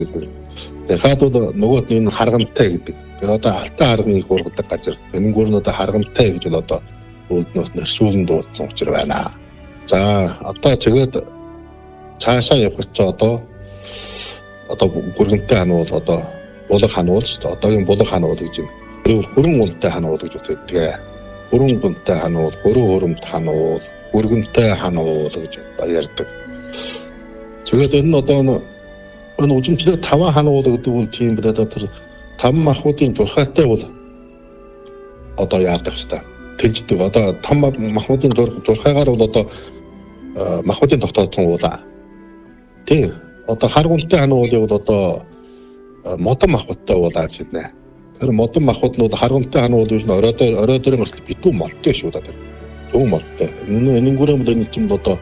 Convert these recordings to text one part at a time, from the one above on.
гэдэг. Дахиад бол нөгөөт нь харгантай гэдэг. Тэр одоо алтай харган их ургадаг газар. Энэнгүүр нь одоо харгантай гэж бол одоо үлднөөс нэршүүлэн дуудсан учраас байна. За одоо тэгээд цаашаа явах чи одоо бүргэнтэй хануул одоо булаг хануул шүү дээ. Одоогийн булаг хануул гэж юм. Хүрэн унтай хануул гэж үздэг. Хүрэн гунтай хануул, хөрөө хөрөмт хануул, бүргэнтэй хануул гэж ярьдаг. Тэгээд энэ одоо энэ үжимчлээ 5 хануул гэдэг бол тийм бид одоо тэр 5 махбодын журхаатай бол одоо яадаг хэвээр тэнцдэг. Одоо 5 махбодын журхаагаар бол одоо махбодын тогтооцсон уулаа. Тийм. Одоо харгунтай хануулыг бол одоо модон махбодтай уулаа гэж хэлнэ. Тэр модон махбод нь бол харгунтай хануул юу н оройдорын гартал битүү модтой шүү дээ. Зөв модтой. Энэнгүүрээ бол энэ чинь одоо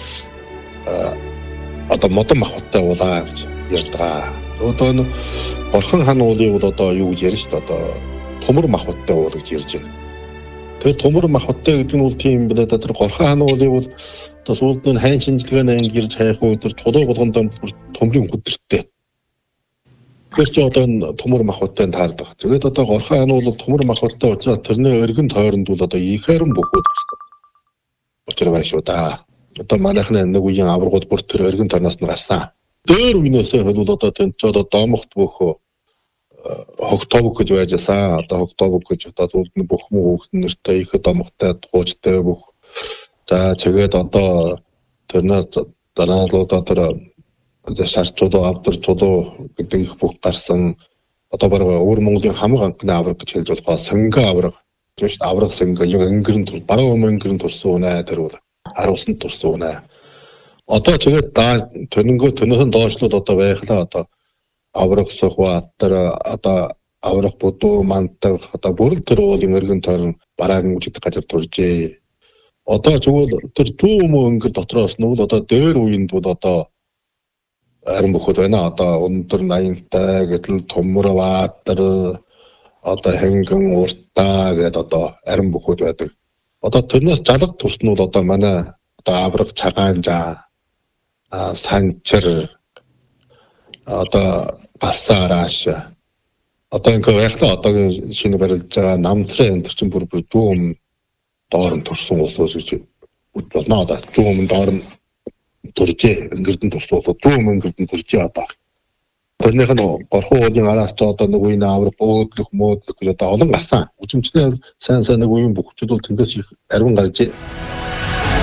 модон махбодтай уулаа гэж ярьдаг. Одоо энэ горхон хануулыг бол одоо юу гэж ярьж шүү дээ. Одоо тумар махбодтай уул гэж ярьж байна. Тэр тумар махбодтай гэдэг нь бол тийм билээ. Тэр горхон хануулыг бол одоо сүүлд нь хайн шинжилгээний анги гэрж хайх өдөр чулуу болгонд тумрын хөдөлттэй. Тэгэхээр ч одоо энэ тумар махбодтай таардаг. Тэгээд одоо горхон хануул тумар махбодтай учраас тэрний өргөн тойронд бол одоо ихээрэн бөхөөд гарсан. Учир байна шүү да. Одоо манайхны нэг үеийн аваргууд бүр тэр өргөн тойрноос нь гарсан. Дээр үенээсээ хөл одоо тэнд ч одоо доомогт бөхөө хогтообог гэж байжсан. Одоо хогтообог гэж одоо үлдэн бөхмө хүүхдэн нэртэй их доомогтой дуучтай бүх. За тэгээд одоо тэрнээс дараалалуудаа тэр шарчулуу авдарчулуу гэдэг их бүх гарсан. Одоо баруун өвөр Монголын хамаг анхны авраг гэж хэлж болох сэнгэ авраг. Тэгэж авраг сэнгэ яг өнгөрн тур баруун өнгөрн турсан үнэ тэр бол харуулсан турсан үнэ. Одоо тэгээд төнөөсөн доошлууд одоо байхлаа одоо авраг сухватар одоо авраг будуу мантаг одоо бүрэл тэр уулын өргөн тойрон бараагийн үжигдэх газар туржээ. Одоо зөвхөн тэр зүүн өнгөр дотроос нь бол одоо дээр үеинд бол одоо харин бөхөд байна. Одоо өндөр 80-тай гэтэл тумар ваатар одоо хэнгэн уртаа гэдэг одоо харин бөхөд байдаг. Одоо тэрнээс жалга турсан нь одоо манай одоо авраг цагаанжаа санчир одоо галсаарааш одоо ингээ байхлаа одоогийн шинэ барилж байгаа намтрын энэ чинь бүр зүүн доор нь турсан улсууд гэж болно. Одоо зүүн доор нь туржээ өнгөрдөн турсан улсууд зүүн өнгөрдөн туржээ одоо. Тэрнийх нь горхон уулын араас ч одоо нэг үеийн авраг бөөдлөх мөөдлөх гэж одоо олон гарсан. Үжимчний сайн нэг үеийн бүхчүүд бол тэндээс их арвин гаржээ.